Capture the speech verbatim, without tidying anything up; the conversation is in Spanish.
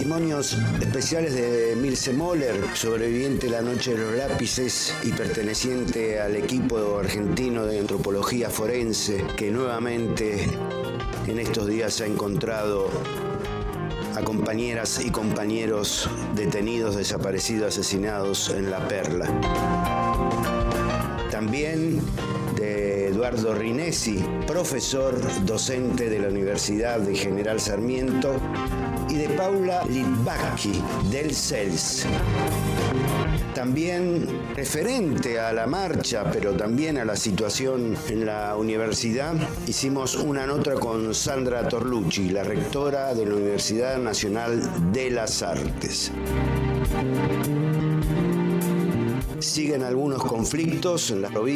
testimonios especiales de Milce Moller, sobreviviente de la Noche de los Lápices y perteneciente al equipo argentino de antropología forense, que nuevamente en estos días ha encontrado a compañeras y compañeros detenidos, desaparecidos, asesinados en La Perla. También de Eduardo Rinesi, profesor docente de la Universidad de General Sarmiento, y de Paula Litvacki, del C E L S. También referente a la marcha, pero también a la situación en la universidad, hicimos una nota con Sandra Torlucci, la rectora de la Universidad Nacional de las Artes. Siguen algunos conflictos en la provincia.